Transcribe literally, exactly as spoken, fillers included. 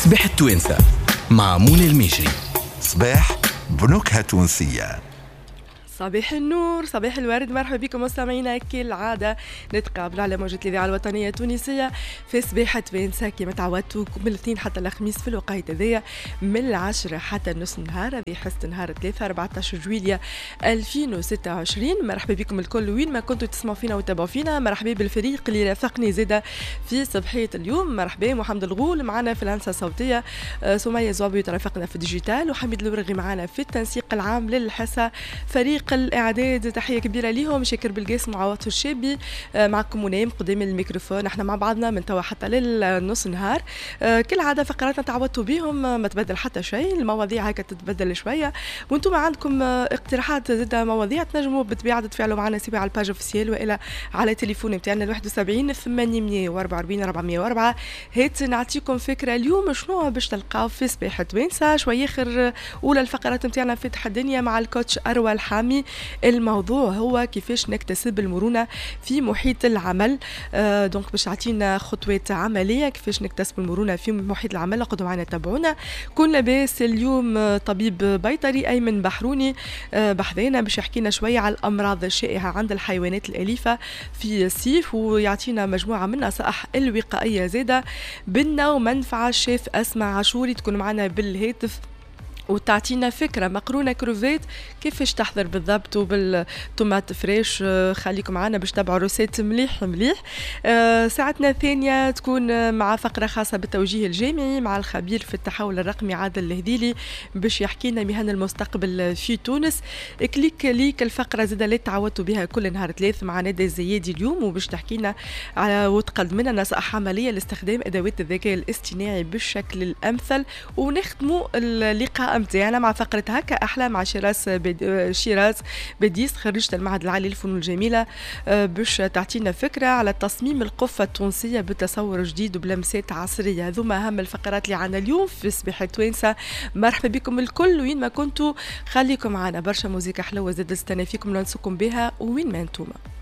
صباح التوانسة مع منى الميجري. صباح بنكهة تونسية. صباح النور، صباح الورد، مرحبا بكم مستمعينا. كالعادة نتقابل على موجة الإذاعة الوطنية التونسية في صباح توانسة كما تعودتوا من الاثنين حتى الخميس في الوقت هذايا من العشرة حتى نص النهار. هذه حصة نهار ثلاثة أربعة عشر جويلية ألفين وستة وعشرين. مرحبا بكم الكل وين ما كنتوا تسمعوا فينا وتابعوا فينا. مرحبا بالفريق اللي رافقني زاده في صباحية اليوم. مرحبا محمد الغول معنا في الهندسة الصوتية، سمية زوابي ترافقنا في الديجيتال، وحميد الورغي معنا في التنسيق العام للحصة. فريق الإعداد تحية كبيرة ليهم، شاكر بالقاسم وعوض الشابي معكم ونايم قدام الميكروفون. احنا مع بعضنا من توا حتى للنص نهار. كالعادة فقراتنا تعودتوا بيهم، ما تبدل حتى شيء، المواضيع هيك تتبدل شوية، وانتم عندكم اقتراحات زاد مواضيع تنجموا بالطبيعة تتفاعلوا معنا سواء على الباج اوفيسيال والا على تليفون نتاعنا واحد وسبعين ثمانمية وأربعة وأربعين أربعمية وأربعة. هيت نعطيكم فكرة اليوم شنو باش تلقاو في صباح توانسة. شوية اخر اولى الفقرات نتاعنا فتح الدنيا مع الكوتش أروى الحامي. الموضوع هو كيفاش نكتسب المرونة في محيط العمل. آه دونك باش تعطينا خطوات عملية كيفاش نكتسب المرونة في محيط العمل. قدوا معنا تابعونا. كل لاباس اليوم طبيب بيطري أيمن بحروني آه بحذانا باش يحكينا شوية على الأمراض الشائعة عند الحيوانات الأليفة في الصيف، ويعطينا مجموعة من نصائح الوقائية زادة. بنا ومنفعة الشيف أسماء عاشوري تكون معنا بالهاتف وتعطينا فكرة مقرونة كروفيت كيفاش تحضر بالضبط وبالطماط فريش. خليكم معنا باش تتابعوا روسيت مليح مليح. أه ساعتنا الثانية تكون مع فقرة خاصة بالتوجيه الجامعي مع الخبير في التحول الرقمي عادل الهديلي باش يحكينا مهن المستقبل في تونس. كليك ليك الفقرة زادة اللي تعودتوا بها كل نهار ثلاث مع ندى الزيادي اليوم، وباش تحكينا على وتقدم لنا نصائح عملية لاستخدام أدوات الذكاء الاصطناعي بالشكل الأمثل. ونختموا اللقاء متاعنا مع فقرة هكا أحلى مع شيراز بد... شيراز بديس خريجة المعهد العالي للفنون الجميلة باش تعطينا فكرة على تصميم القفة التونسية بتصور جديد وبلمسات عصرية. هذوما أهم الفقرات اللي عنا اليوم في صباح توانسة. مرحبا بكم الكل وين ما كنتوا. خليكم معنا برشا موسيقى حلوة زاد استنى فيكم ننسكم بها وين ما انتوما.